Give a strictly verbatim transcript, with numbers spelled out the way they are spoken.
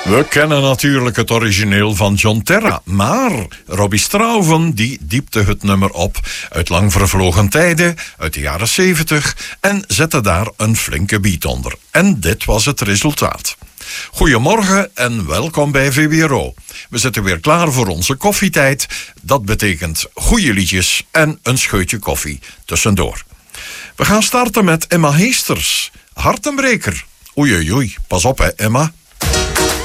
We kennen natuurlijk het origineel van John Terra, maar Robbie Strauven die diepte het nummer op uit lang vervlogen tijden, uit de jaren zeventig, en zette daar een flinke beat onder. En dit was het resultaat. Goedemorgen en welkom bij V B R O. We zitten weer klaar voor onze koffietijd. Dat betekent goede liedjes en een scheutje koffie tussendoor. We gaan starten met Emma Heesters, Hartenbreker. Oei oei oei, pas op hè Emma.